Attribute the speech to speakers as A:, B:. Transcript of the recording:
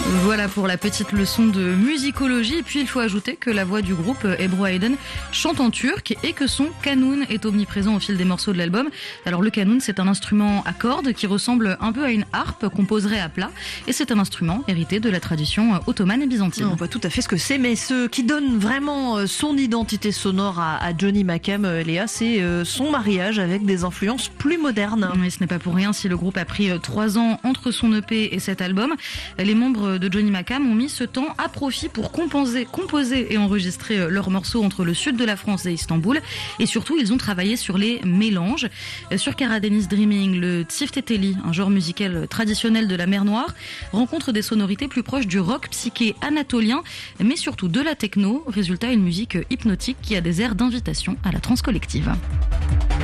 A: Voilà pour la petite leçon de musicologie. Et puis il faut ajouter que la voix du groupe, Ebru Aydın, chante en turc et que son kanoun est omniprésent au fil des morceaux de l'album. Alors le kanoun, c'est un instrument à cordes qui ressemble un peu à une harpe qu'on poserait à plat. Et c'est un instrument hérité de la tradition ottomane et byzantine.
B: On voit tout à fait ce que c'est, mais ce qui donne vraiment son identité sonore à Johnny Makam, Léa, c'est son mariage avec des influences plus modernes.
A: Mais ce n'est pas pour rien si le groupe a pris 3 ans entre son EP et cet album. Les membres de Johnny Makam ont mis ce temps à profit pour composer et enregistrer leurs morceaux entre le sud de la France et Istanbul. Et surtout, ils ont travaillé sur les mélanges. Sur Karadeniz Dreaming, le tifteteli, un genre musical traditionnel de la mer Noire, rencontre des sonorités plus proches du rock psyché anatolien, mais surtout de la techno. Résultat, une musique hypnotique qui a des airs d'invitation à la transe collective.